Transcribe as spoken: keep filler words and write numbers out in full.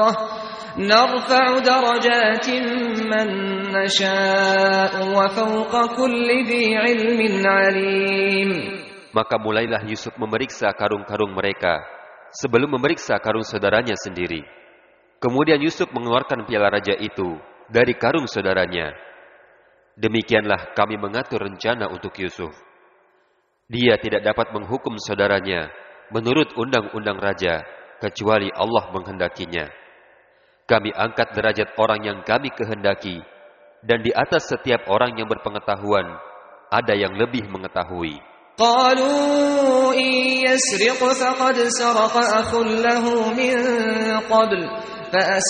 narfa'u darajatin man nasha'u wa fawqa kulli dhi 'ilmin 'alim. Maka mulailah Yusuf memeriksa karung-karung mereka sebelum memeriksa karung saudaranya sendiri. Kemudian Yusuf mengeluarkan piala raja itu dari karung saudaranya. Demikianlah kami mengatur rencana untuk Yusuf. Dia tidak dapat menghukum saudaranya menurut undang-undang raja, kecuali Allah menghendakinya. Kami angkat derajat orang yang kami kehendaki, dan di atas setiap orang yang berpengetahuan, ada yang lebih mengetahui. قالوا إن يسرق فقد سرق أخ له من قبل فأسر